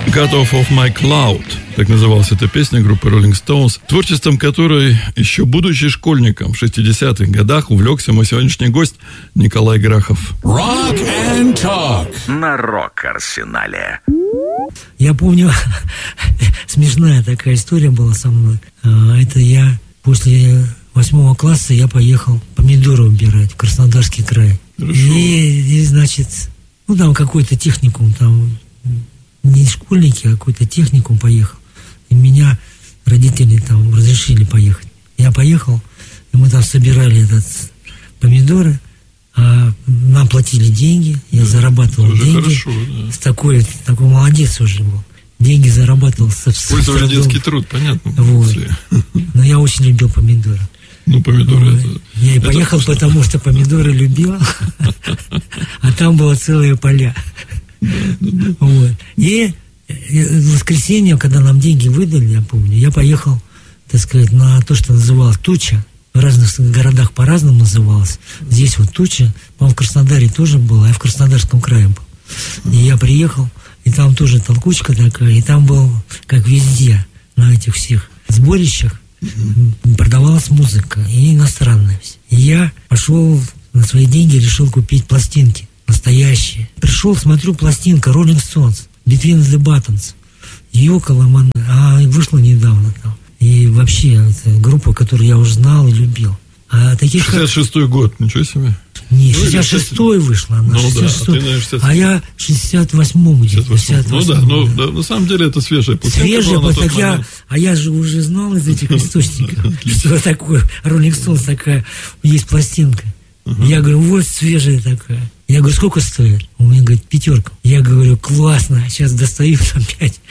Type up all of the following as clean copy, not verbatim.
«Got Off of My Cloud». Так называлась эта песня группы Rolling Stones, творчеством которой, еще будучи школьником в 60-х годах, увлекся мой сегодняшний гость Николай Грахов. Rock and Talk на Рок-Арсенале. Я помню, смешная такая история была со мной. Это я после 8 класса я поехал помидоры убирать в Краснодарский край. И, значит, там какой-то техникум, там не школьники, а какой-то техникум поехал. И меня родители там разрешили поехать. Я поехал, и мы там собирали помидоры, а нам платили деньги, я зарабатывал деньги. Хорошо, да. Такой молодец уже был. Деньги зарабатывал Использовали детский труд, понятно. Вот. Но я очень любил помидоры. Помидоры это... Я и поехал, потому что помидоры любил, а там было целые поля. Вот. И в воскресенье, когда нам деньги выдали, я помню, я поехал, так сказать, на то, что называлось туча. В разных городах по-разному называлось. Здесь вот туча, по-моему, в Краснодаре тоже было, а я в Краснодарском крае был. И я приехал, и там тоже толкучка такая, и там был, как везде, на этих всех сборищах, продавалась музыка, и иностранная. И я пошел на свои деньги, решил купить пластинки настоящие. Пришел, смотрю, пластинка Rolling Stones, Between the Buttons. Ёкала, вышла недавно там. И вообще, это группа, которую я уже знал и любил. А таких 66-й год, ничего себе. Не, 66-й вышла она. Ну 66-й. А я 68-м где-то. 68-м. Ну да, на самом деле это свежая пластинка. Свежая, я же уже знал из этих источников, что такое Rolling Stones такая, есть пластинка. Я говорю, вот свежая такая. Я говорю, сколько стоит? Он мне говорит, 5. Я говорю, классно, сейчас достаю там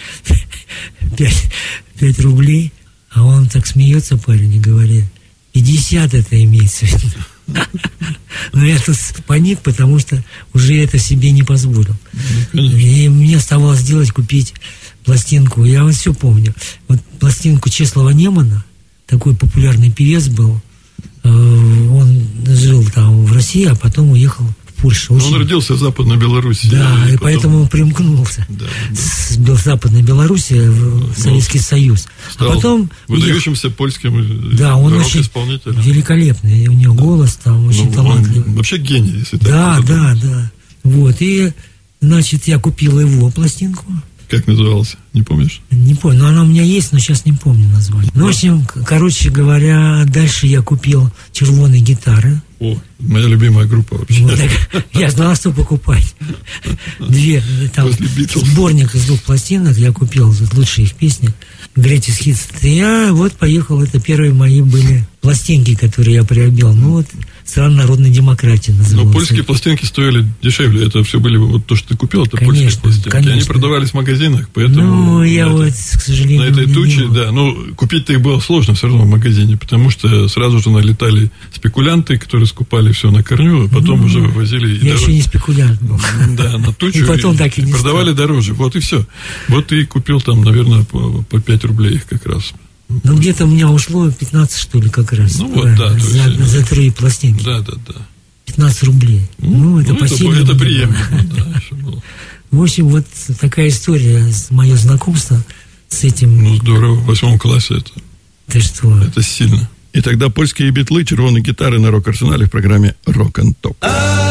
5 рублей. А он так смеется, парень, и говорит, 50 это имеется в виду. Но я тут паник, потому что уже это себе не позволил. И мне оставалось купить пластинку. Я вот все помню. Вот пластинку Чеслова Немана, такой популярный певец был. Он жил там в России, а потом уехал в Польшу. Он родился в Западной Белоруссии. Да, и поэтому он примкнулся с Западной Белоруссии в Советский Союз. Стал потом выдающимся польским рок-исполнителем. Он очень великолепный, у него голос там очень талантливый. Он вообще гений, если так. Да. Вот, и, значит, я купил его пластинку. Как назывался? Не помнишь? Не помню, но она у меня есть, но сейчас не помню название. Ну, в общем, короче говоря, дальше я купил червоные гитары. О, моя любимая группа вообще. Вот, я знал, что покупать. 2, там, сборник из 2 пластинок я купил, лучшие их песни. Greatest Hits. И я вот поехал, это первые мои были пластинки, которые я приобрел. Ну вот, «Страна народной демократии» называлась. Но польские пластинки стоили дешевле. Это все были, вот то, что ты купил, это польские пластинки. Конечно. Они продавались в магазинах, поэтому... Ну, я вот, к сожалению, на этой туче, да. Ну, купить-то их было сложно все равно в магазине, потому что сразу же налетали спекулянты, которые скупали все на корню, а потом уже вывозили... Я еще не спекулянт был. Да, на тучу. И потом так и не продавали дороже. Вот и все. Вот ты купил там, наверное, по 5 рублей их как раз. Ну, где-то у меня ушло 15, что ли, как раз. Ну, вот, да. За 3 пластинки. Да. 15 рублей. Это посильно. Это приемлемо, да, еще было. В общем, вот такая история, мое знакомство с этим. Ну, здорово, в 8 классе это. Ты что? Это сильно. И тогда польские битлы, червоные гитары на Рок-Арсенале в программе Rock and Talk.